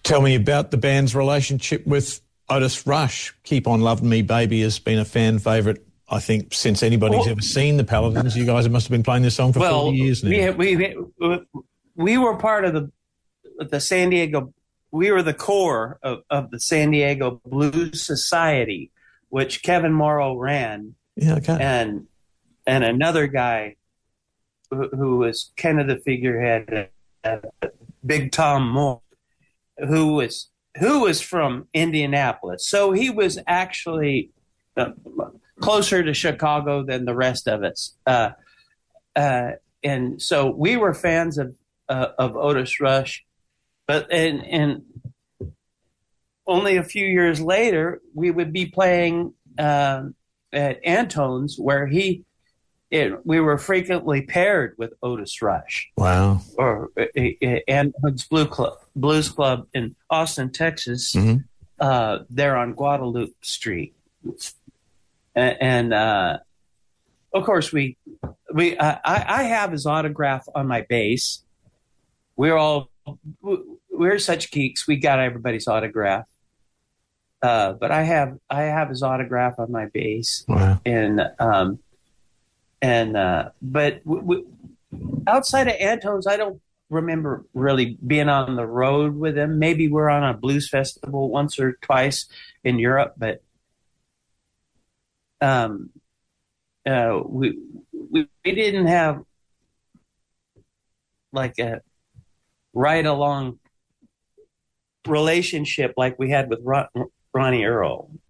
Tell me about the band's relationship with Otis Rush. Keep On Loving Me, Baby has been a fan favourite, I think, since anybody's ever seen the Paladins. You guys must have been playing this song for 40 years now. We were part of the San Diego. We were the core of the San Diego Blues Society, which Kevin Morrow ran. Yeah, okay. And another guy who was kind of the figurehead, Big Tom Moore, who was from Indianapolis. So he was actually closer to Chicago than the rest of us. And so we were fans of Otis Rush, but and only a few years later, we would be playing at Antone's, where we were frequently paired with Otis Rush. Wow. Or Antone's Blues Club in Austin, Texas, there on Guadalupe Street. And of course, I have his autograph on my bass. We're such geeks. We got everybody's autograph. But I have his autograph on my bass. Wow. But outside of Antone's, I don't remember really being on the road with him. Maybe we're on a blues festival once or twice in Europe, but we didn't have like a right along relationship like we had with Ronnie Earl.